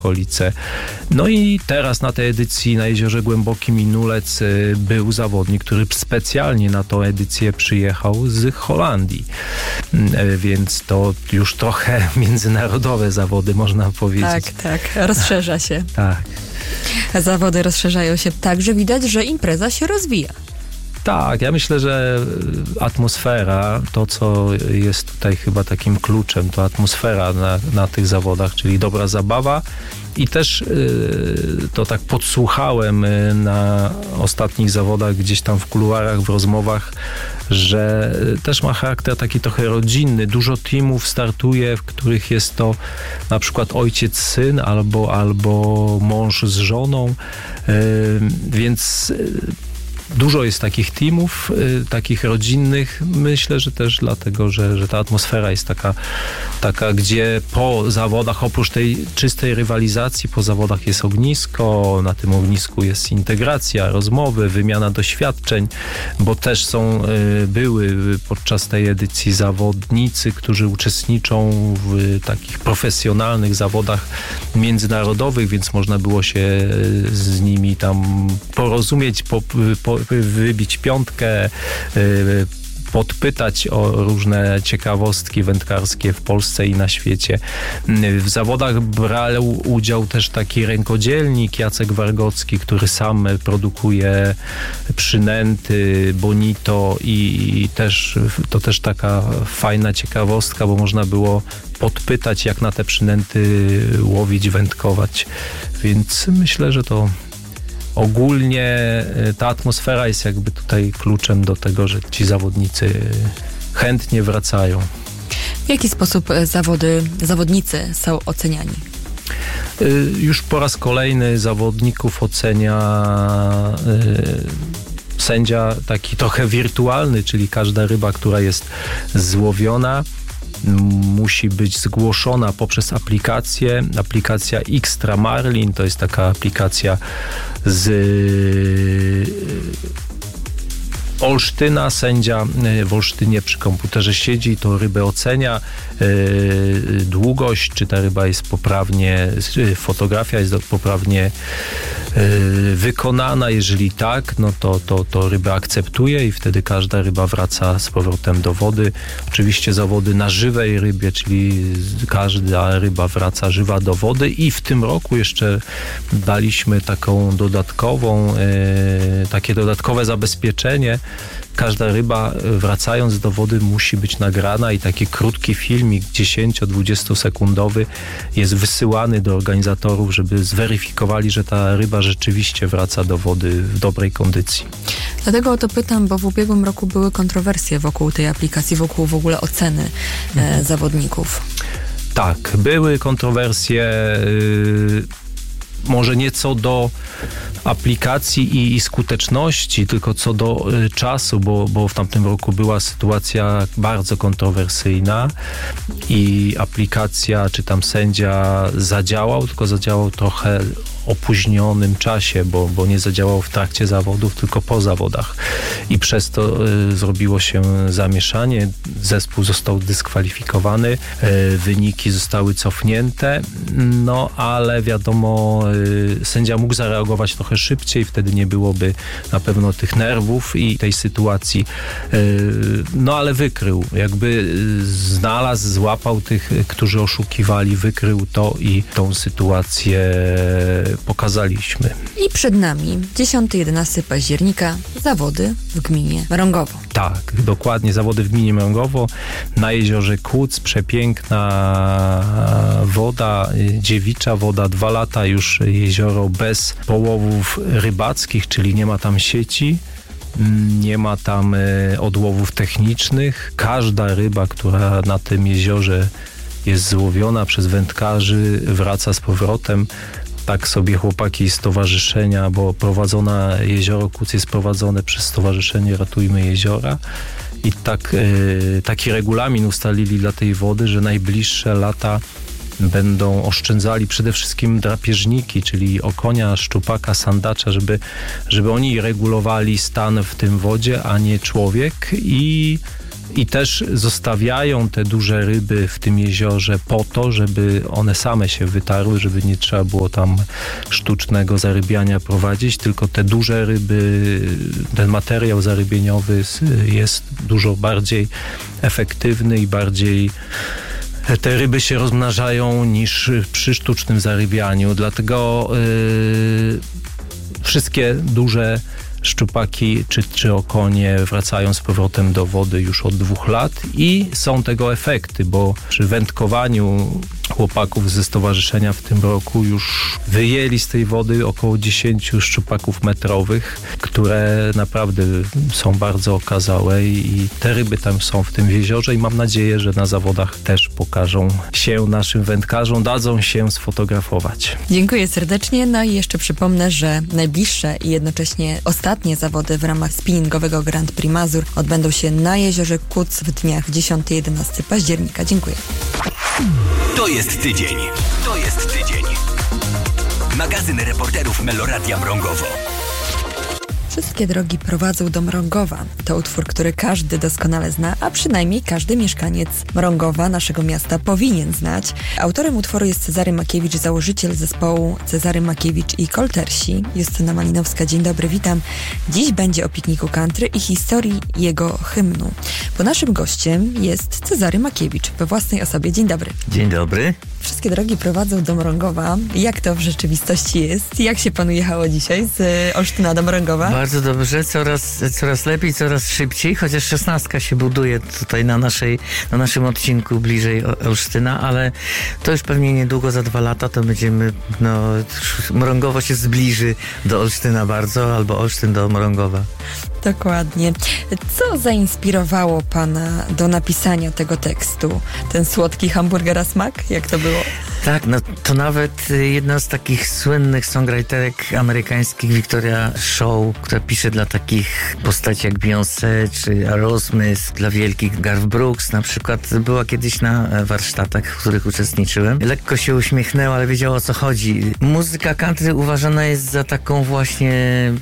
okolice. No i teraz na tej edycji na Jeziorze Głębokim Inulec był zawodnik, który specjalnie na tą edycję przyjechał z Holandii. Więc to już trochę międzynarodowe zawody, można powiedzieć. Tak, rozszerza się. Tak. Zawody rozszerzają się tak, że widać, że impreza się rozwija. Tak, ja myślę, że atmosfera, to co jest tutaj chyba takim kluczem, to atmosfera na tych zawodach, czyli dobra zabawa i też to tak podsłuchałem na ostatnich zawodach gdzieś tam w kuluarach, w rozmowach, że też ma charakter taki trochę rodzinny. Dużo teamów startuje, w których jest to na przykład ojciec, syn albo mąż z żoną, więc dużo jest takich teamów, takich rodzinnych. Myślę, że też dlatego, że ta atmosfera jest taka, gdzie po zawodach, oprócz tej czystej rywalizacji, po zawodach jest ognisko, na tym ognisku jest integracja, rozmowy, wymiana doświadczeń, bo też były podczas tej edycji zawodnicy, którzy uczestniczą w takich profesjonalnych zawodach międzynarodowych, więc można było się z nimi tam porozumieć, wybić piątkę, podpytać o różne ciekawostki wędkarskie w Polsce i na świecie. W zawodach brał udział też taki rękodzielnik Jacek Wargocki, który sam produkuje przynęty, bonito i to też taka fajna ciekawostka, bo można było podpytać, jak na te przynęty łowić, wędkować. Więc myślę, że to ogólnie ta atmosfera jest jakby tutaj kluczem do tego, że ci zawodnicy chętnie wracają. W jaki sposób zawodnicy są oceniani? Już po raz kolejny zawodników ocenia sędzia taki trochę wirtualny, czyli każda ryba, która jest złowiona, musi być zgłoszona poprzez aplikację. Aplikacja Xtra Marlin to jest taka aplikacja z Olsztyna. Sędzia w Olsztynie przy komputerze siedzi, to rybę ocenia, długość, czy ta ryba jest poprawnie, fotografia jest poprawnie wykonana. Jeżeli tak, no to rybę akceptuje i wtedy każda ryba wraca z powrotem do wody. Oczywiście zawody na żywej rybie, czyli każda ryba wraca żywa do wody i w tym roku jeszcze daliśmy takie dodatkowe zabezpieczenie. Każda ryba wracając do wody musi być nagrana i taki krótki filmik 10-20 sekundowy jest wysyłany do organizatorów, żeby zweryfikowali, że ta ryba rzeczywiście wraca do wody w dobrej kondycji. Dlatego o to pytam, bo w ubiegłym roku były kontrowersje wokół tej aplikacji, wokół w ogóle oceny zawodników. Tak, były kontrowersje, może nie co do aplikacji i skuteczności, tylko co do czasu, bo w tamtym roku była sytuacja bardzo kontrowersyjna i aplikacja, czy tam sędzia zadziałał, tylko zadziałał trochę opóźnionym czasie, bo nie zadziałał w trakcie zawodów, tylko po zawodach. I przez to zrobiło się zamieszanie. Zespół został dyskwalifikowany, wyniki zostały cofnięte, no ale wiadomo, sędzia mógł zareagować trochę szybciej, wtedy nie byłoby na pewno tych nerwów i tej sytuacji. No ale wykrył, jakby złapał tych, którzy oszukiwali, wykrył to i tą sytuację pokazaliśmy. I przed nami 10-11 października zawody w gminie Mrągowo. Tak, dokładnie, zawody w gminie Mrągowo na jeziorze Kłuc, przepiękna woda, dziewicza woda, 2 lata już jezioro bez połowów rybackich, czyli nie ma tam sieci, nie ma tam odłowów technicznych. Każda ryba, która na tym jeziorze jest złowiona przez wędkarzy, wraca z powrotem. Tak sobie chłopaki z stowarzyszenia, bo jezioro Kłuc jest prowadzone przez Stowarzyszenie Ratujmy Jeziora i taki regulamin ustalili dla tej wody, że najbliższe lata będą oszczędzali przede wszystkim drapieżniki, czyli okonia, szczupaka, sandacza, żeby oni regulowali stan w tym wodzie, a nie człowiek i I też zostawiają te duże ryby w tym jeziorze po to, żeby one same się wytarły, żeby nie trzeba było tam sztucznego zarybiania prowadzić, tylko te duże ryby, ten materiał zarybieniowy jest dużo bardziej efektywny i bardziej te ryby się rozmnażają niż przy sztucznym zarybianiu. Dlatego wszystkie duże szczupaki czy okonie wracają z powrotem do wody już od 2 lat i są tego efekty, bo przy wędkowaniu chłopaków ze stowarzyszenia w tym roku już wyjęli z tej wody około 10 szczupaków metrowych, które naprawdę są bardzo okazałe i te ryby tam są w tym jeziorze i mam nadzieję, że na zawodach też pokażą się naszym wędkarzom, dadzą się sfotografować. Dziękuję serdecznie. No i jeszcze przypomnę, że najbliższe i jednocześnie ostatnie zawody w ramach spinningowego Grand Prix Mazur odbędą się na jeziorze Kuc w dniach 10-11 października. Dziękuję. To jest tydzień. To jest tydzień. Magazyn reporterów Meloradia Mrągowo. Wszystkie drogi prowadzą do Mrągowa. To utwór, który każdy doskonale zna, a przynajmniej każdy mieszkaniec Mrągowa, naszego miasta, powinien znać. Autorem utworu jest Cezary Makiewicz, założyciel zespołu Cezary Makiewicz i Koltersi. Justyna Malinowska, dzień dobry, witam. Dziś będzie o pikniku country i historii jego hymnu. Bo naszym gościem jest Cezary Makiewicz we własnej osobie. Dzień dobry. Dzień dobry. Wszystkie drogi prowadzą do Mrągowa. Jak to w rzeczywistości jest? Jak się panu jechało dzisiaj z Olsztyna do Mrągowa? Bardzo dobrze, coraz lepiej, coraz szybciej, chociaż 16 się buduje tutaj na naszym odcinku bliżej Olsztyna, ale to już pewnie niedługo, za 2 lata to będziemy, Mrągowo się zbliży do Olsztyna bardzo, albo Olsztyn do Mrągowa. Dokładnie. Co zainspirowało pana do napisania tego tekstu? Ten słodki hamburgera smak? Jak to było? Tak, to nawet jedna z takich słynnych songwriterek amerykańskich, Victoria Shaw, która pisze dla takich postaci jak Beyoncé czy Aerosmith, dla wielkich Garth Brooks na przykład, była kiedyś na warsztatach, w których uczestniczyłem. Lekko się uśmiechnęła, ale wiedziała, o co chodzi. Muzyka country uważana jest za taką właśnie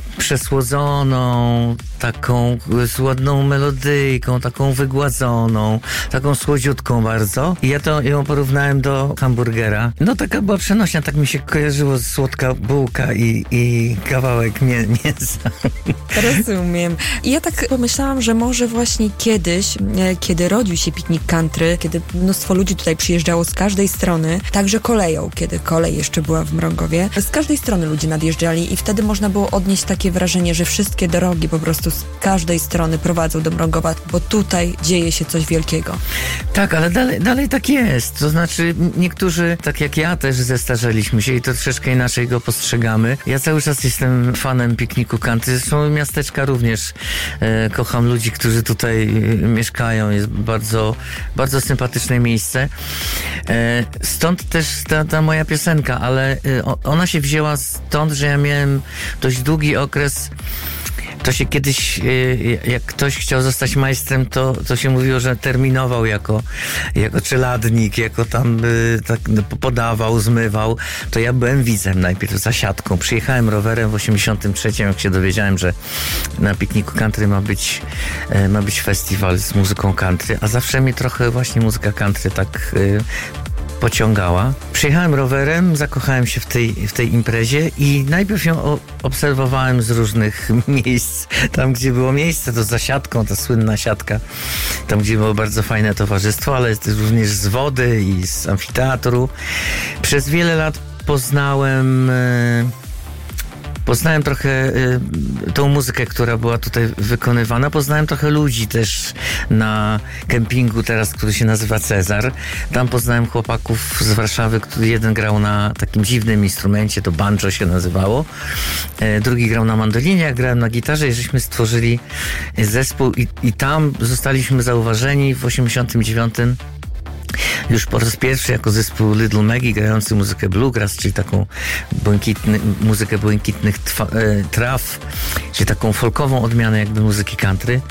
przesłodzoną, taką z ładną melodyjką, taką wygładzoną, taką słodziutką bardzo. I ja to ją porównałem do hamburgera. No taka była przenośnia, tak mi się kojarzyło, słodka bułka i kawałek mięsa. Rozumiem. I ja tak pomyślałam, że może właśnie kiedyś, kiedy rodził się piknik country, kiedy mnóstwo ludzi tutaj przyjeżdżało z każdej strony, także koleją, kiedy kolej jeszcze była w Mrągowie, z każdej strony ludzie nadjeżdżali i wtedy można było odnieść takie wrażenie, że wszystkie drogi po prostu z każdej strony prowadzą do Mrągowa, bo tutaj dzieje się coś wielkiego. Tak, ale dalej tak jest. To znaczy niektórzy, tak jak ja, też zestarzeliśmy się i to troszeczkę inaczej go postrzegamy. Ja cały czas jestem fanem pikniku country. Zresztą miasteczka również. Kocham ludzi, którzy tutaj mieszkają. Jest bardzo, bardzo sympatyczne miejsce. Stąd też ta moja piosenka, ale ona się wzięła stąd, że ja miałem dość długi okres. To się kiedyś, jak ktoś chciał zostać majstrem, to się mówiło, że terminował jako czeladnik, jako tam tak podawał, zmywał. To ja byłem widzem najpierw, za siatką. Przyjechałem rowerem w 83, jak się dowiedziałem, że na pikniku country ma być festiwal z muzyką country, a zawsze mnie trochę właśnie muzyka country tak pociągała. Przyjechałem rowerem, zakochałem się w tej imprezie i najpierw ją obserwowałem z różnych miejsc. Tam, gdzie było miejsce, to za siatką, ta słynna siatka. Tam, gdzie było bardzo fajne towarzystwo, ale również z wody i z amfiteatru. Przez wiele lat poznałem trochę tą muzykę, która była tutaj wykonywana. Poznałem trochę ludzi też na kempingu teraz, który się nazywa Cezar. Tam poznałem chłopaków z Warszawy, który jeden grał na takim dziwnym instrumencie, to banjo się nazywało. Drugi grał na mandolinie, ja grałem na gitarze i żeśmy stworzyli zespół i tam zostaliśmy zauważeni w 89. Już po raz pierwszy jako zespół Little Maggie, grający muzykę bluegrass, czyli taką muzykę błękitnych traw, czyli taką folkową odmianę jakby muzyki country.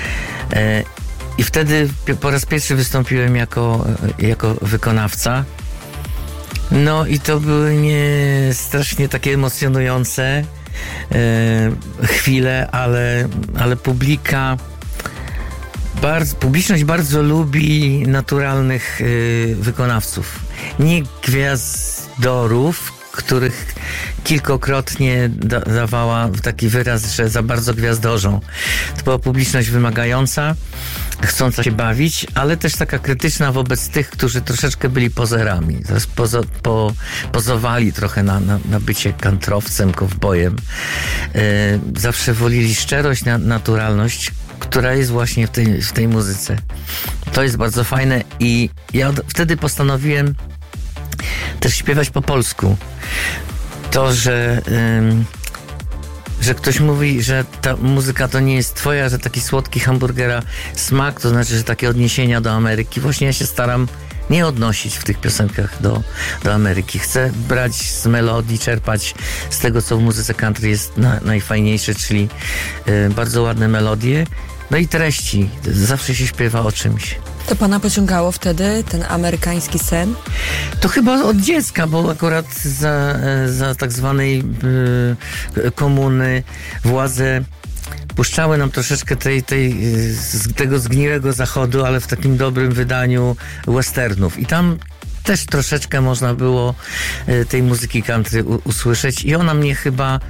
I wtedy po raz pierwszy wystąpiłem jako wykonawca. No i to były strasznie takie emocjonujące chwile, ale publika Publiczność bardzo lubi naturalnych wykonawców. Nie gwiazdorów, których kilkokrotnie dawała taki wyraz, że za bardzo gwiazdorzą. To była publiczność wymagająca, chcąca się bawić, ale też taka krytyczna wobec tych, którzy troszeczkę byli pozerami. Pozowali trochę na bycie kantrowcem, kowbojem. Zawsze wolili szczerość, naturalność, która jest właśnie w tej muzyce. To jest bardzo fajne i ja wtedy postanowiłem też śpiewać po polsku. To, że ktoś mówi, że ta muzyka to nie jest twoja, że taki słodki hamburgera smak, to znaczy, że takie odniesienia do Ameryki. Właśnie ja się staram nie odnosić w tych piosenkach do Ameryki. Chcę brać z melodii, czerpać z tego, co w muzyce country jest najfajniejsze, czyli bardzo ładne melodie, no i treści. Zawsze się śpiewa o czymś. To pana pociągało wtedy ten amerykański sen? To chyba od dziecka, bo akurat za tak zwanej komuny władze puszczały nam troszeczkę tego zgniłego zachodu, ale w takim dobrym wydaniu westernów. I tam też troszeczkę można było tej muzyki country usłyszeć i ona mnie chyba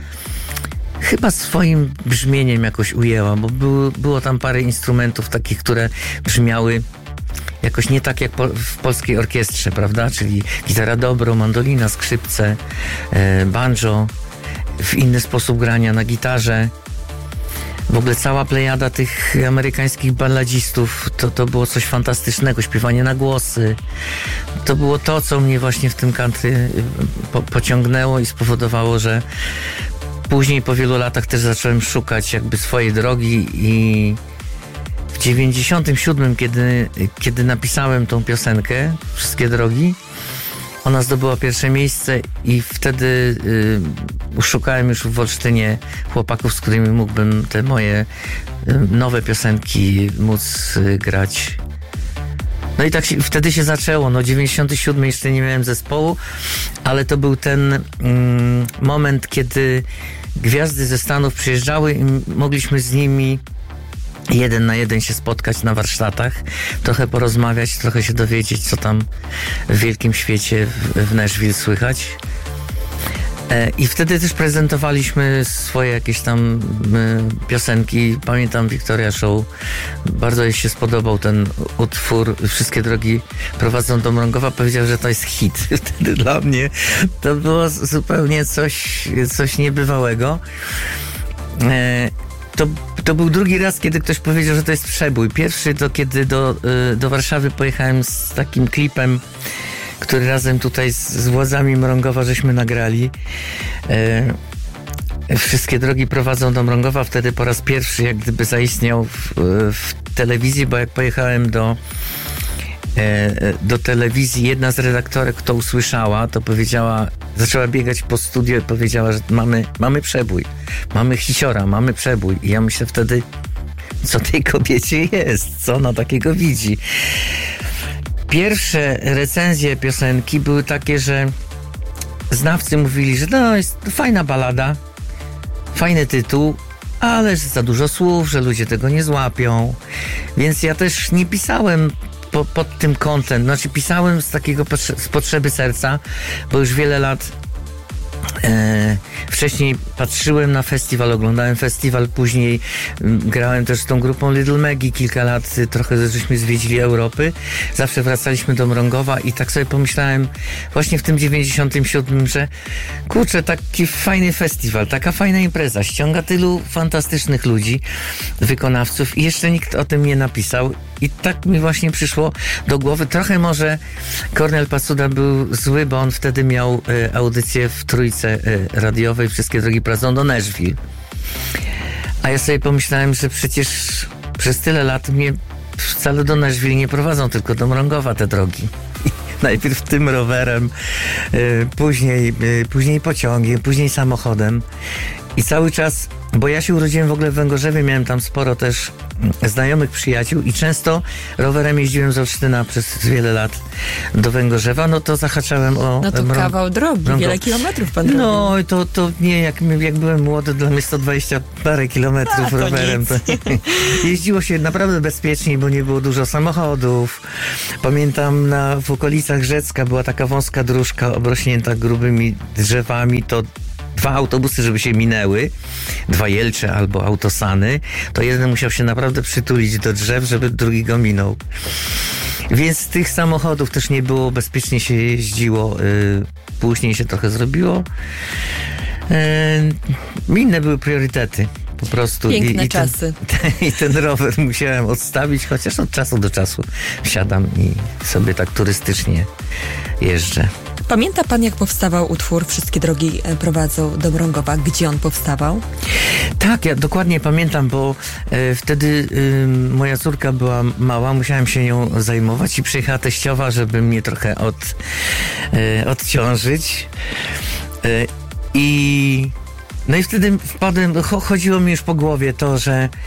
swoim brzmieniem jakoś ujęła, bo było tam parę instrumentów takich, które brzmiały jakoś nie tak jak w polskiej orkiestrze, prawda? Czyli gitara dobro, mandolina, skrzypce, banjo, w inny sposób grania na gitarze. W ogóle cała plejada tych amerykańskich balladzistów to było coś fantastycznego, śpiewanie na głosy. To było to, co mnie właśnie w tym country pociągnęło i spowodowało, że później po wielu latach też zacząłem szukać jakby swojej drogi i w 97, kiedy napisałem tą piosenkę Wszystkie drogi, ona zdobyła pierwsze miejsce i wtedy szukałem już w Olsztynie chłopaków, z którymi mógłbym te moje nowe piosenki móc grać. No i tak wtedy się zaczęło. No 97 jeszcze nie miałem zespołu, ale to był ten moment, kiedy gwiazdy ze Stanów przyjeżdżały i mogliśmy z nimi 1 na 1 się spotkać na warsztatach, trochę porozmawiać, trochę się dowiedzieć, co tam w wielkim świecie w Nashville słychać. I wtedy też prezentowaliśmy swoje jakieś tam piosenki. Pamiętam Victoria Show. Bardzo jej się spodobał ten utwór Wszystkie drogi prowadzą do Mrągowa. Powiedział, że to jest hit. Wtedy dla mnie to było zupełnie coś niebywałego. To był drugi raz, kiedy ktoś powiedział, że to jest przebój. Pierwszy to kiedy do Warszawy pojechałem z takim klipem, który razem tutaj z władzami Mrągowa żeśmy nagrali. Wszystkie drogi prowadzą do Mrągowa. Wtedy po raz pierwszy jak gdyby zaistniał w telewizji, bo jak pojechałem do telewizji, jedna z redaktorek to usłyszała, to powiedziała, zaczęła biegać po studiu i powiedziała, że mamy przebój, mamy hiciora, mamy przebój. I ja myślę wtedy, co tej kobiecie jest, co ona takiego widzi. Pierwsze recenzje piosenki były takie, że znawcy mówili, że no jest fajna balada, fajny tytuł, ale że za dużo słów, że ludzie tego nie złapią. Więc ja też nie pisałem pod tym kątem, znaczy pisałem z potrzeby serca, bo już wiele lat wcześniej patrzyłem na festiwal, oglądałem festiwal, później grałem też z tą grupą Little Maggie kilka lat, trochę żeśmy zwiedzili Europy, zawsze wracaliśmy do Mrągowa i tak sobie pomyślałem właśnie w tym 97, że kurczę, taki fajny festiwal, taka fajna impreza, ściąga tylu fantastycznych ludzi, wykonawców i jeszcze nikt o tym nie napisał i tak mi właśnie przyszło do głowy. Trochę może Kornel Pasuda był zły, bo on wtedy miał audycję w Trójce radiowej Wszystkie drogi prowadzą do Nashville. A ja sobie pomyślałem, że przecież przez tyle lat mnie wcale do Nashville nie prowadzą, tylko do Mrągowa te drogi. Najpierw tym rowerem, później pociągiem, później samochodem. I cały czas Bo ja się urodziłem w ogóle w Węgorzewie, miałem tam sporo też znajomych, przyjaciół i często rowerem jeździłem z Olsztyna przez wiele lat do Węgorzewa, no to zahaczałem o... No to kawał drogi, wiele kilometrów pan robił. No to nie, jak byłem młody, dla mnie 120 parę kilometrów rowerem. To jeździło się naprawdę bezpiecznie, bo nie było dużo samochodów. Pamiętam w okolicach Rzecka była taka wąska dróżka obrośnięta grubymi drzewami, to 2 autobusy, żeby się minęły, 2 Jelcze albo autosany, to jeden musiał się naprawdę przytulić do drzew, żeby drugi go minął. Więc tych samochodów też nie było, bezpiecznie się jeździło, później się trochę zrobiło. Inne były priorytety. Po prostu. Piękne czasy. I ten rower musiałem odstawić, chociaż od czasu do czasu wsiadam i sobie tak turystycznie jeżdżę. Pamięta pan, jak powstawał utwór Wszystkie drogi prowadzą do Mrągowa? Gdzie on powstawał? Tak, ja dokładnie pamiętam, bo wtedy moja córka była mała, musiałem się nią zajmować i przyjechała teściowa, żeby mnie trochę odciążyć. No i wtedy wpadłem, chodziło mi już po głowie to,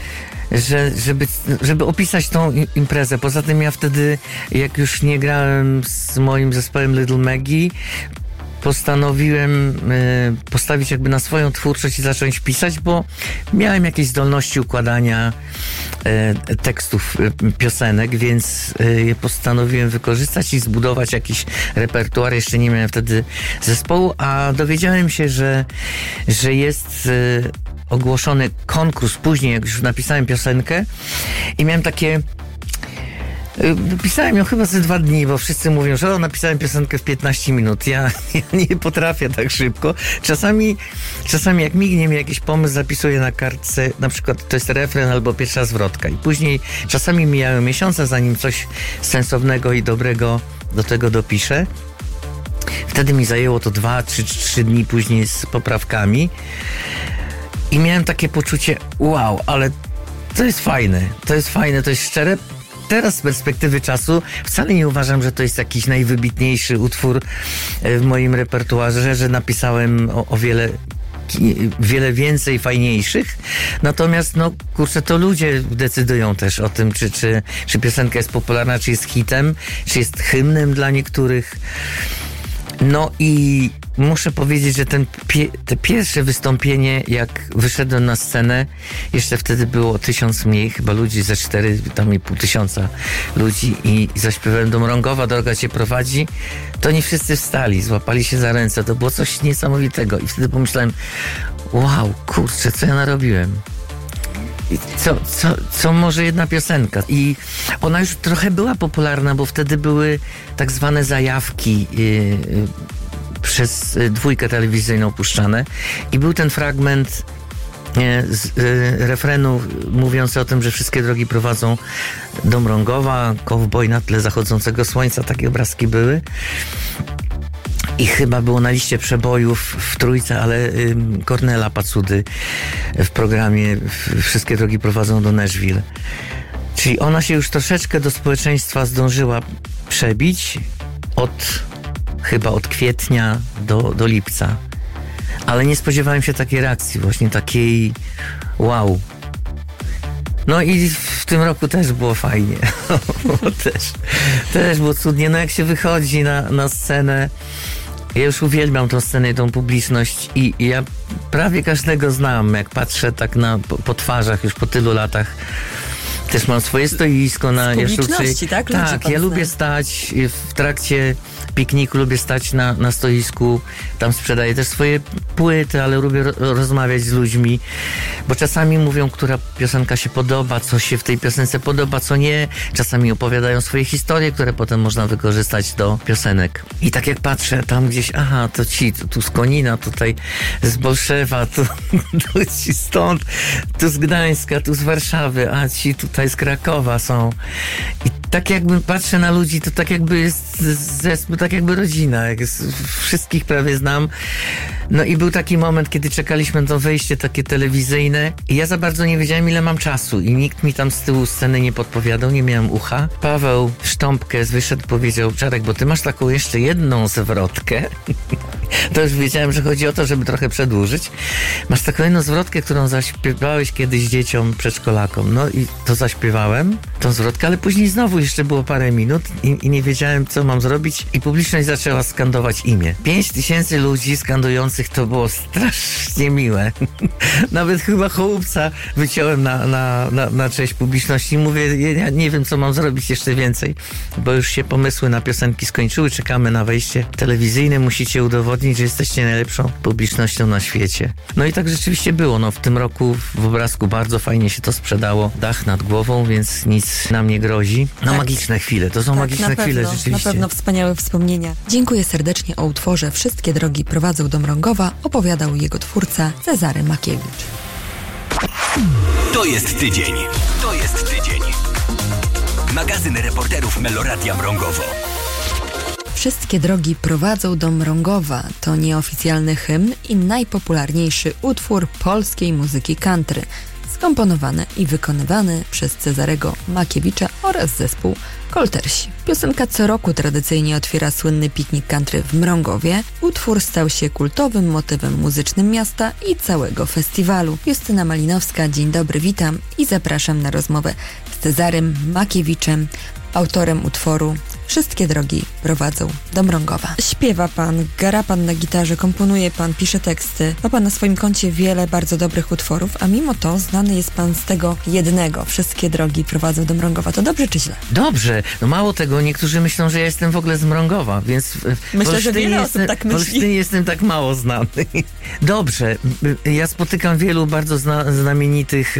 żeby opisać tą imprezę. Poza tym ja wtedy, jak już nie grałem z moim zespołem Little Maggie, postanowiłem postawić jakby na swoją twórczość i zacząć pisać, bo miałem jakieś zdolności układania tekstów piosenek, więc je postanowiłem wykorzystać i zbudować jakiś repertuar. Jeszcze nie miałem wtedy zespołu, a dowiedziałem się, że jest ogłoszony konkurs później, jak już napisałem piosenkę i miałem takie... Pisałem ją chyba ze 2 dni, bo wszyscy mówią, że napisałem piosenkę w 15 minut. Ja nie potrafię tak szybko. Czasami jak mignie mi jakiś pomysł, zapisuję na kartce, na przykład to jest refren albo pierwsza zwrotka i później czasami mijają miesiące, zanim coś sensownego i dobrego do tego dopiszę. Wtedy mi zajęło to 2 czy 3 dni później z poprawkami i miałem takie poczucie, wow, ale to jest fajne, to jest szczere. Teraz z perspektywy czasu wcale nie uważam, że to jest jakiś najwybitniejszy utwór w moim repertuarze, że napisałem o wiele więcej fajniejszych. Natomiast, to ludzie decydują też o tym, czy piosenka jest popularna, czy jest hitem, czy jest hymnem dla niektórych. No i muszę powiedzieć, że te pierwsze wystąpienie, jak wyszedłem na scenę, jeszcze wtedy było 1000 mniej, chyba ludzi, ze 4,5 ludzi i zaśpiewałem do Mrągowa, droga cię prowadzi, to nie wszyscy wstali, złapali się za ręce, to było coś niesamowitego i wtedy pomyślałem, wow, kurczę, co ja narobiłem? I co może jedna piosenka? I ona już trochę była popularna, bo wtedy były tak zwane zajawki przez 2 telewizyjną puszczane i był ten fragment z refrenu mówiący o tym, że wszystkie drogi prowadzą do Mrągowa, kowboj na tle zachodzącego słońca, takie obrazki były. I chyba było na liście przebojów w Trójce, ale Kornela Pacudy w programie Wszystkie drogi prowadzą do Nashville. Czyli ona się już troszeczkę do społeczeństwa zdążyła przebić chyba od kwietnia do lipca. Ale nie spodziewałem się takiej reakcji, właśnie takiej wow. No i w tym roku też było fajnie. też było cudnie. No jak się wychodzi na scenę, ja już uwielbiam tą scenę i tą publiczność i ja prawie każdego znam, jak patrzę tak po twarzach już po tylu latach. Też mam swoje stoisko na Jaszczurczyj. Tak, ja lubię stać w trakcie pikniku, lubię stać na stoisku, tam sprzedaję też swoje płyty, ale lubię rozmawiać z ludźmi, bo czasami mówią, która piosenka się podoba, co się w tej piosence podoba, co nie. Czasami opowiadają swoje historie, które potem można wykorzystać do piosenek. I tak jak patrzę tam gdzieś, to tu z Konina, tutaj z Bolszewa, tu ci stąd, tu z Gdańska, tu z Warszawy, a ci tutaj z Krakowa są. I tak jakby patrzę na ludzi, to tak jakby jest zespół, tak jakby rodzina, wszystkich prawie znam. No i był taki moment, kiedy czekaliśmy na to wejście takie telewizyjne i ja za bardzo nie wiedziałem, ile mam czasu i nikt mi tam z tyłu sceny nie podpowiadał, nie miałem ucha. Paweł Sztąpkę wyszedł, powiedział: Czarek, bo ty masz taką jeszcze jedną zwrotkę. To już wiedziałem, że chodzi o to, żeby trochę przedłużyć. Masz taką jedną zwrotkę, którą zaśpiewałeś kiedyś dzieciom, przedszkolakom. No i to zaśpiewałem, tą zwrotkę, ale później znowu jeszcze było parę minut i nie wiedziałem, co mam zrobić i publiczność zaczęła skandować imię. 5000 ludzi skandujących, to było strasznie miłe. Nawet chyba chołupca wyciąłem na cześć publiczności. Mówię, ja nie wiem, co mam zrobić jeszcze więcej, bo już się pomysły na piosenki skończyły, czekamy na wejście telewizyjne, musicie udowodnić, że jesteście najlepszą publicznością na świecie. No i tak rzeczywiście było. No, w tym roku w obrazku bardzo fajnie się to sprzedało. Dach nad głową, więc nic nam nie grozi. No tak. Magiczne chwile. To są magiczne chwile, rzeczywiście. Na pewno wspaniałe wspomnienia. Dziękuję serdecznie. O utworze Wszystkie drogi prowadzą do Mrągowa opowiadał jego twórca Cezary Makiewicz. To jest tydzień. To jest tydzień. Magazyn reporterów Meloradia Mrągowo. Wszystkie drogi prowadzą do Mrągowa to nieoficjalny hymn i najpopularniejszy utwór polskiej muzyki country, skomponowany i wykonywany przez Cezarego Makiewicza oraz zespół Koltersi. Piosenka co roku tradycyjnie otwiera słynny piknik country w Mrągowie. Utwór stał się kultowym motywem muzycznym miasta i całego festiwalu. Justyna Malinowska, dzień dobry, witam i zapraszam na rozmowę z Cezarym Makiewiczem, autorem utworu Wszystkie drogi prowadzą do Mrągowa. Śpiewa pan, gra pan na gitarze, komponuje pan, pisze teksty. Ma pan na swoim koncie wiele bardzo dobrych utworów, a mimo to znany jest pan z tego jednego. Wszystkie drogi prowadzą do Mrągowa. To dobrze czy źle? Dobrze. No mało tego, niektórzy myślą, że ja jestem w ogóle z Mrągowa, więc myślę, że wiele osób tak myśli. W Olsztynie jestem tak mało znany. Dobrze. Ja spotykam wielu bardzo znamienitych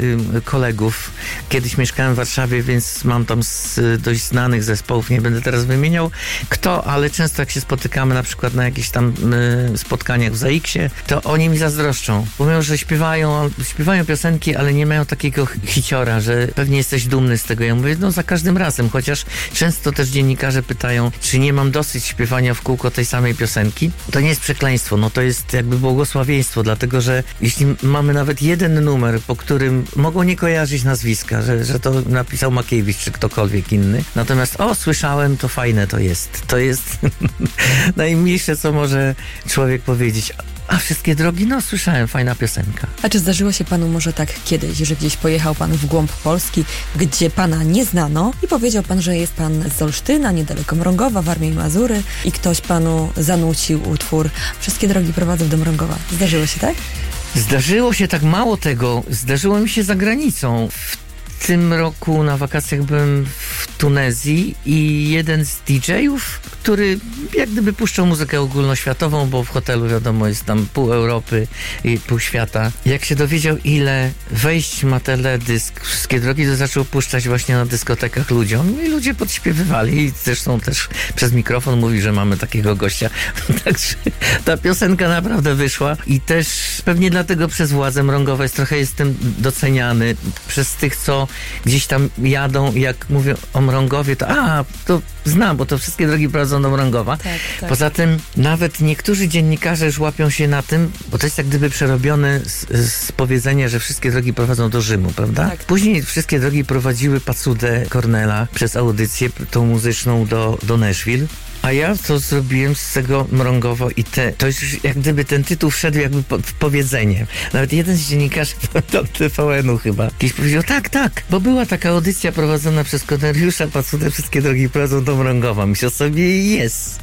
kolegów. Kiedyś mieszkałem w Warszawie, więc mam tam dość znanych zespołów. Nie będę teraz wymieniał kto, ale często jak się spotykamy na przykład na jakichś tam spotkaniach w ZAX-ie, to oni mi zazdroszczą. Mówią, że śpiewają piosenki, ale nie mają takiego hiciora, że pewnie jesteś dumny z tego. Ja mówię, no za każdym razem, chociaż często też dziennikarze pytają, czy nie mam dosyć śpiewania w kółko tej samej piosenki. To nie jest przekleństwo, no to jest jakby błogosławieństwo, dlatego że jeśli mamy nawet jeden numer, po którym mogą nie kojarzyć nazwiska, że to napisał Makiewicz czy ktokolwiek inny, natomiast słyszałem, to fajne to jest. To jest najmniejsze, co może człowiek powiedzieć. A wszystkie drogi? No, słyszałem, fajna piosenka. A czy zdarzyło się panu może tak kiedyś, że gdzieś pojechał pan w głąb Polski, gdzie pana nie znano i powiedział pan, że jest pan z Olsztyna, niedaleko Mrągowa, Warmii i Mazury i ktoś panu zanucił utwór Wszystkie drogi prowadzą do Mrągowa. Zdarzyło się tak? Zdarzyło się tak, mało tego. Zdarzyło mi się za granicą. W tym roku na wakacjach byłem w Tunezji i jeden z DJ-ów, który jak gdyby puszczał muzykę ogólnoświatową, bo w hotelu wiadomo jest tam pół Europy i pół świata. Jak się dowiedział, ile wejść ma teledysk Wszystkie drogi, to zaczął puszczać właśnie na dyskotekach ludziom i ludzie podśpiewywali i zresztą też przez mikrofon mówi, że mamy takiego gościa. Także ta piosenka naprawdę wyszła i też pewnie dlatego przez władze mrągowe trochę jestem doceniany przez tych, co gdzieś tam jadą i jak mówią o Mrągowie, to znam, bo to wszystkie drogi prowadzą do Mrągowa. Tak. Poza tym nawet niektórzy dziennikarze już łapią się na tym, bo to jest jak gdyby przerobione z powiedzenia, że wszystkie drogi prowadzą do Rzymu, prawda? Tak. Później wszystkie drogi prowadziły Pacudę Cornela przez audycję tą muzyczną do Nashville. A ja to zrobiłem z tego Mrągowo i to już jak gdyby ten tytuł wszedł jakby w powiedzenie. Nawet jeden z dziennikarzy do TVN-u chyba kiedyś powiedział, tak, bo była taka audycja prowadzona przez Korneliusza Pacudę, wszystkie drogi prowadzą do Mrągowa. Myślał sobie, jest.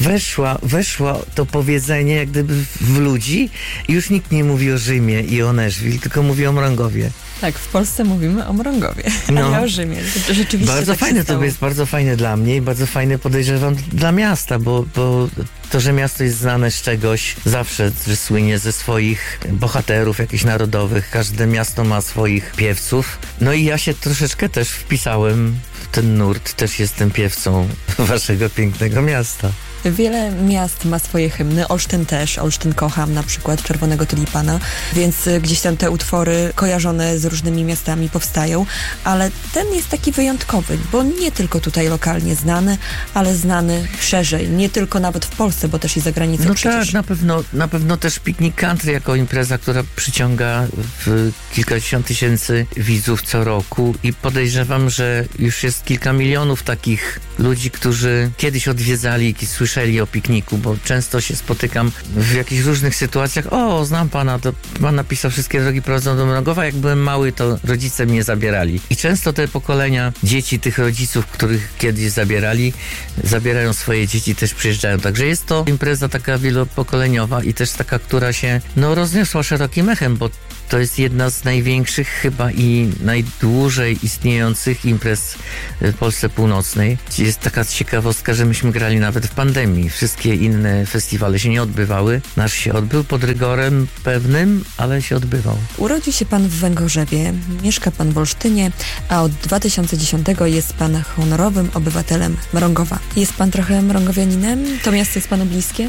Weszło to powiedzenie jak gdyby w ludzi i już nikt nie mówi o Rzymie i o Nashville, tylko mówi o Mrągowie. Tak, w Polsce mówimy o Mrągowie, a nie o Rzymie. Rzeczywiście bardzo tak fajne to jest, bardzo fajne dla mnie i bardzo fajne podejrzewam dla miasta, bo to, że miasto jest znane z czegoś, zawsze że słynie ze swoich bohaterów jakichś narodowych. Każde miasto ma swoich piewców. No i ja się troszeczkę też wpisałem w ten nurt. Też jestem piewcą waszego pięknego miasta. Wiele miast ma swoje hymny, Olsztyn też, Olsztyn kocham, na przykład Czerwonego Tulipana, więc gdzieś tam te utwory kojarzone z różnymi miastami powstają, ale ten jest taki wyjątkowy, bo nie tylko tutaj lokalnie znany, ale znany szerzej, nie tylko nawet w Polsce, bo też i za granicą no przecież. Tak, na pewno też Piknik Country jako impreza, która przyciąga kilkadziesiąt tysięcy widzów co roku i podejrzewam, że już jest kilka milionów takich ludzi, którzy kiedyś odwiedzali i słyszeli o pikniku, bo często się spotykam w jakichś różnych sytuacjach. O, znam pana, to pan napisał Wszystkie drogi prowadzą do Mrągowa. Jak byłem mały, to rodzice mnie zabierali. I często te pokolenia dzieci tych rodziców, których kiedyś zabierali, zabierają swoje dzieci, też przyjeżdżają. Także jest to impreza taka wielopokoleniowa i też taka, która się rozniosła szerokim echem, bo to jest jedna z największych chyba i najdłużej istniejących imprez w Polsce Północnej. Jest taka ciekawostka, że myśmy grali nawet w pandemii. Wszystkie inne festiwale się nie odbywały. Nasz się odbył pod rygorem pewnym, ale się odbywał. Urodził się pan w Węgorzewie, mieszka pan w Olsztynie, a od 2010 jest pan honorowym obywatelem Mrągowa. Jest pan trochę mrągowianinem? To miasto jest panu bliskie?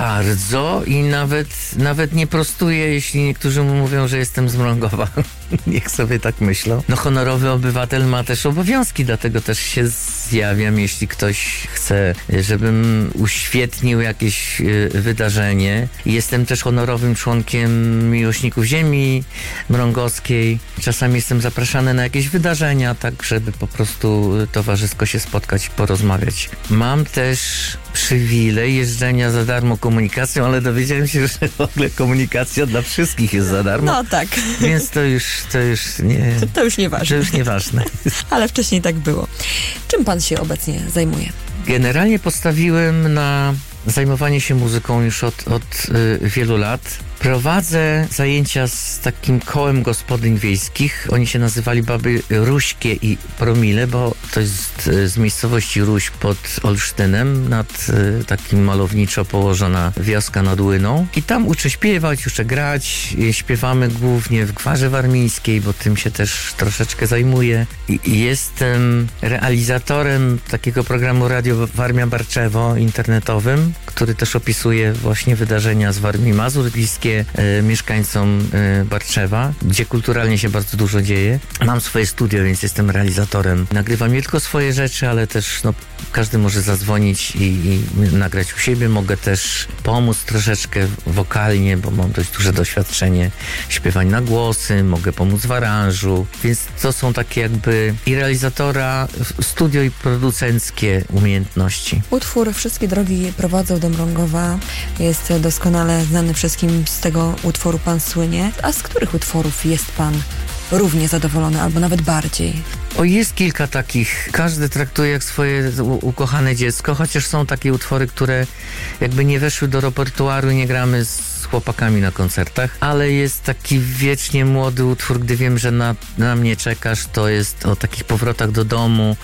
Bardzo i nawet nie prostuję, jeśli niektórzy mu mówią, że jestem z Mrągowa. Niech sobie tak myślą. Honorowy obywatel ma też obowiązki, dlatego też się zjawiam, jeśli ktoś chce, żebym uświetnił jakieś wydarzenie. Jestem też honorowym członkiem Miłośników Ziemi Mrągowskiej. Czasami jestem zapraszany na jakieś wydarzenia, tak żeby po prostu towarzysko się spotkać, porozmawiać. Mam też przywilej jeżdżenia za darmo komunikacją, ale dowiedziałem się, że w ogóle komunikacja dla wszystkich jest za darmo. No tak. Więc to już nie... To już nieważne. To już nieważne. Ale wcześniej tak było. Czym pan się obecnie zajmuje? Generalnie postawiłem na zajmowanie się muzyką już od wielu lat. Prowadzę zajęcia z takim kołem gospodyń wiejskich. Oni się nazywali Baby Ruśkie i Promile, bo to jest z miejscowości Ruś pod Olsztynem, nad takim malowniczo położona wioska nad Łyną. I tam uczę śpiewać, uczę grać. Śpiewamy głównie w gwarze warmińskiej, bo tym się też troszeczkę zajmuję. I jestem realizatorem takiego programu Radio Warmia Barczewo internetowym, który też opisuje właśnie wydarzenia z Warmii Mazur, bliskie mieszkańcom Barczewa, gdzie kulturalnie się bardzo dużo dzieje. Mam swoje studio, więc jestem realizatorem. Nagrywam nie tylko swoje rzeczy, ale też każdy może zadzwonić i nagrać u siebie. Mogę też pomóc troszeczkę wokalnie, bo mam dość duże doświadczenie śpiewań na głosy, mogę pomóc w aranżu, więc to są takie jakby i realizatora, studio i producenckie umiejętności. Utwór Wszystkie drogi prowadzą do Mrągowa jest doskonale znany wszystkim. Z tego utworu pan słynie. A z których utworów jest pan równie zadowolony, albo nawet bardziej? Jest kilka takich. Każdy traktuje jak swoje ukochane dziecko, chociaż są takie utwory, które jakby nie weszły do repertuaru, nie gramy z chłopakami na koncertach, ale jest taki wiecznie młody utwór, Gdy wiem, że na mnie czekasz. To jest o takich powrotach do domu,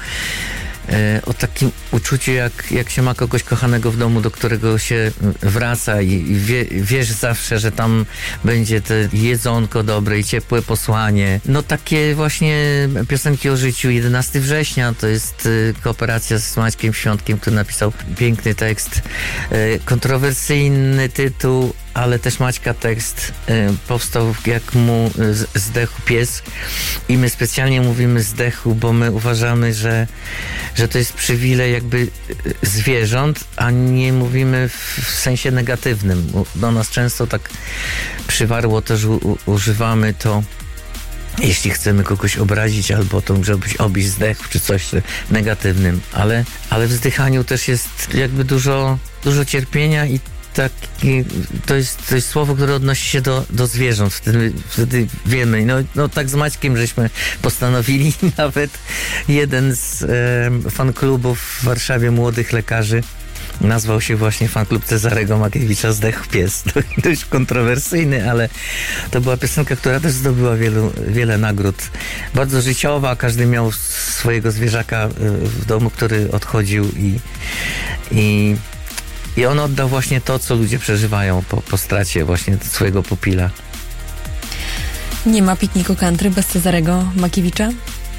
o takim uczuciu, jak się ma kogoś kochanego w domu, do którego się wraca i wiesz zawsze, że tam będzie te jedzonko dobre i ciepłe posłanie. Takie właśnie piosenki o życiu. 11 września to jest kooperacja z Maćkiem Świątkiem, który napisał piękny tekst. Kontrowersyjny tytuł, ale też Maćka tekst powstał, jak mu zdechł pies. I my specjalnie mówimy zdechł, bo my uważamy, że to jest przywilej jakby zwierząt, a nie mówimy w sensie negatywnym. Do nas często tak przywarło to, że używamy to, jeśli chcemy kogoś obrazić, albo to żebyś obiś zdechł, czy coś negatywnym. Ale w zdychaniu też jest jakby dużo cierpienia i to jest słowo, które odnosi się do zwierząt. Wtedy wiemy. Tak z Maćkiem żeśmy postanowili. Nawet jeden z fanklubów w Warszawie młodych lekarzy nazwał się właśnie fanklub Cezarego Makiewicza Zdechł pies. Dość kontrowersyjny, ale to była piosenka, która też zdobyła wiele nagród. Bardzo życiowa. Każdy miał swojego zwierzaka w domu, który odchodził i on oddał właśnie to, co ludzie przeżywają po stracie właśnie swojego pupila. Nie ma pikniku country bez Cezarego Makiewicza?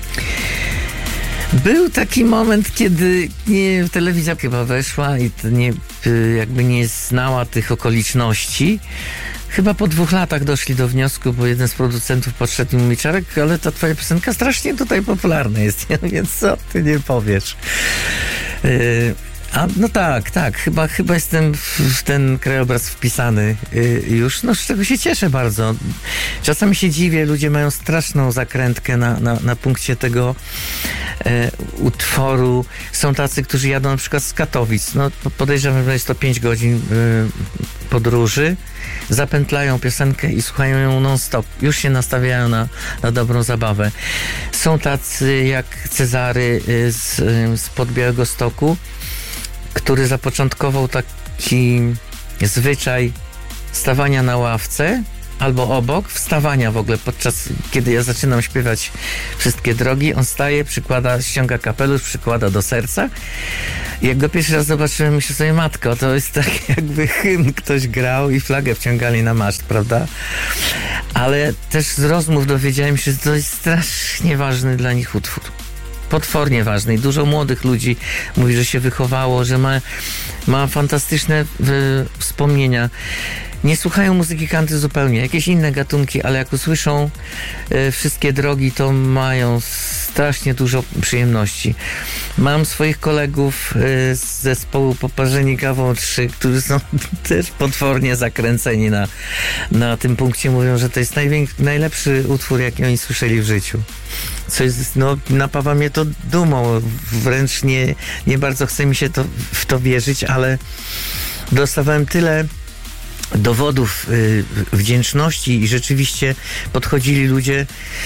Był taki moment, kiedy telewizja chyba weszła i jakby nie znała tych okoliczności. Chyba po 2 latach doszli do wniosku, bo jeden z producentów podszedł i mówi: Czarek, ale ta twoja piosenka strasznie tutaj popularna jest, więc co ty nie powiesz? Tak, chyba jestem w ten krajobraz wpisany już, z czego się cieszę bardzo. Czasami się dziwię, ludzie mają straszną zakrętkę na punkcie tego utworu. Są tacy, którzy jadą na przykład z Katowic. No, podejrzewam, że jest to 5 godzin podróży. Zapętlają piosenkę i słuchają ją non-stop. Już się nastawiają na dobrą zabawę. Są tacy jak Cezary spod Białegostoku, który zapoczątkował taki zwyczaj stawania na ławce albo obok, wstawania w ogóle podczas, kiedy ja zaczynam śpiewać Wszystkie drogi, on staje, ściąga kapelusz, przykłada do serca. I jak go pierwszy raz zobaczyłem, myślę sobie, matko, to jest tak jakby hymn ktoś grał i flagę wciągali na maszt, prawda? Ale też z rozmów dowiedziałem się, że to jest strasznie ważny dla nich utwór. Potwornie ważny. I dużo młodych ludzi mówi, że się wychowało, że ma fantastyczne wspomnienia. Nie słuchają muzyki country zupełnie, jakieś inne gatunki, ale jak usłyszą Wszystkie drogi, to mają strasznie dużo przyjemności. Mam swoich kolegów z zespołu Poparzeni Kawą 3, którzy są też potwornie zakręceni na tym punkcie. Mówią, że to jest najlepszy utwór, jaki oni słyszeli w życiu. Co jest, napawa mnie to dumą. Wręcz nie bardzo chce mi się w to wierzyć, ale dostawałem tyle dowodów wdzięczności i rzeczywiście podchodzili ludzie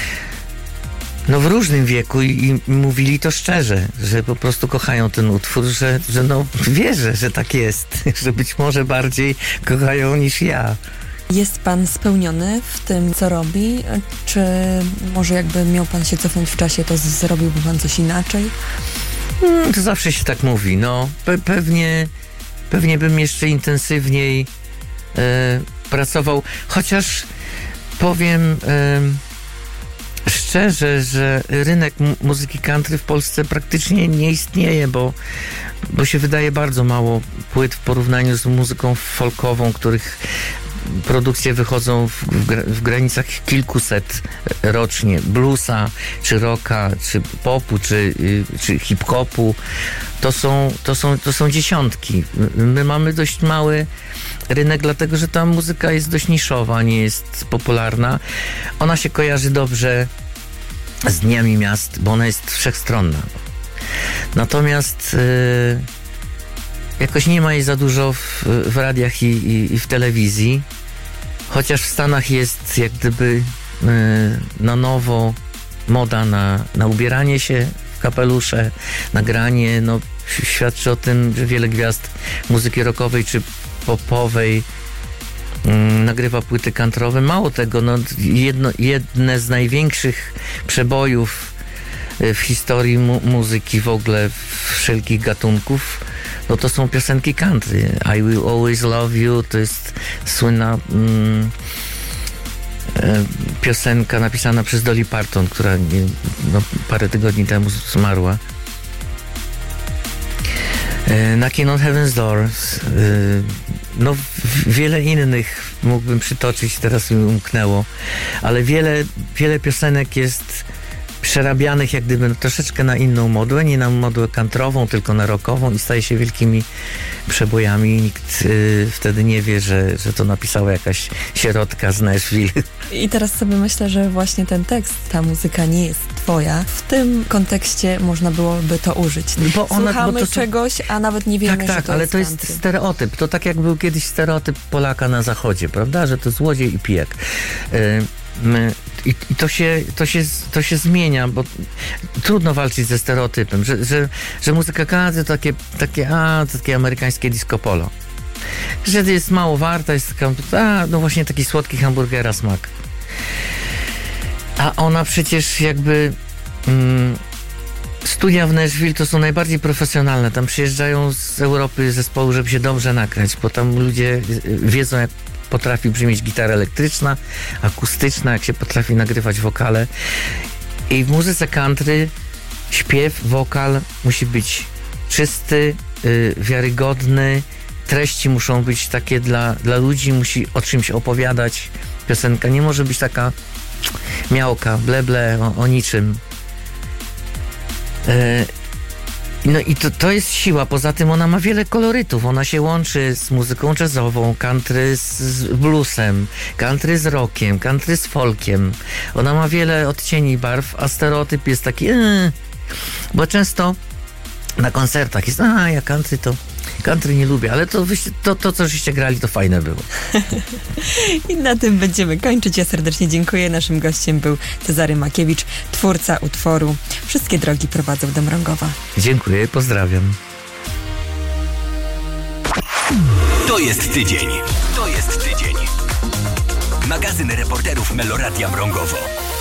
w różnym wieku i mówili to szczerze, że po prostu kochają ten utwór, że wierzę, że tak jest, że być może bardziej kochają niż ja. Jest pan spełniony w tym, co robi? Czy może jakby miał pan się cofnąć w czasie, to zrobiłby pan coś inaczej? To zawsze się tak mówi. Pewnie bym jeszcze intensywniej pracował, chociaż powiem szczerze, że rynek muzyki country w Polsce praktycznie nie istnieje, bo się wydaje bardzo mało płyt w porównaniu z muzyką folkową, których produkcje wychodzą w granicach kilkuset rocznie. Bluesa, czy rocka, czy popu, czy hip-hopu. To są dziesiątki. My mamy dość mały rynek, dlatego że ta muzyka jest dość niszowa, nie jest popularna. Ona się kojarzy dobrze z dniami miast, bo ona jest wszechstronna. Natomiast jakoś nie ma jej za dużo w radiach i w telewizji. Chociaż w Stanach jest jak gdyby na nowo moda na ubieranie się w kapelusze, nagranie. Świadczy o tym, że wiele gwiazd muzyki rockowej czy popowej nagrywa płyty country'owe. Mało tego, jedne z największych przebojów w historii muzyki w ogóle wszelkich gatunków, to są piosenki country. I Will Always Love You to jest słynna piosenka napisana przez Dolly Parton, która parę tygodni temu zmarła. Knocking on Heaven's Door. Wiele innych mógłbym przytoczyć, teraz mi umknęło, ale wiele piosenek jest przerabianych jak gdyby troszeczkę na inną modłę, nie na modłę country'ową, tylko na rockową i staje się wielkimi przebojami. Nikt wtedy nie wie, że to napisała jakaś sierotka z Nashville. I teraz sobie myślę, że właśnie ten tekst, ta muzyka nie jest twoja. W tym kontekście można byłoby to użyć. Słuchamy czegoś, a nawet nie wiemy, że to ale jest to jest stereotyp. To tak jak był kiedyś stereotyp Polaka na zachodzie, prawda? Że to złodziej i pijak. I to się zmienia, bo trudno walczyć ze stereotypem, że muzyka country to takie amerykańskie disco polo. Że jest mało warta, jest taka, właśnie taki słodki hamburgera smak. A ona przecież jakby studia w Nashville to są najbardziej profesjonalne. Tam przyjeżdżają z Europy zespoły, żeby się dobrze nagrać, bo tam ludzie wiedzą, jak potrafi brzmieć gitara elektryczna, akustyczna, jak się potrafi nagrywać wokale. I w muzyce country śpiew, wokal musi być czysty, wiarygodny, treści muszą być takie dla ludzi, musi o czymś opowiadać. Piosenka nie może być taka miałka, ble, o niczym. I to jest siła. Poza tym ona ma wiele kolorytów. Ona się łączy z muzyką jazzową, country z bluesem, country z rockiem, country z folkiem. Ona ma wiele odcieni barw, a stereotyp jest taki Bo często na koncertach jest, ja country nie lubię, ale to co żeście grali, to fajne było. I na tym będziemy kończyć. Ja serdecznie dziękuję. Naszym gościem był Cezary Makiewicz, twórca utworu Wszystkie drogi prowadzą do Mrągowa. Dziękuję, pozdrawiam. To jest tydzień. Magazyn reporterów Meloradia Mrągowo.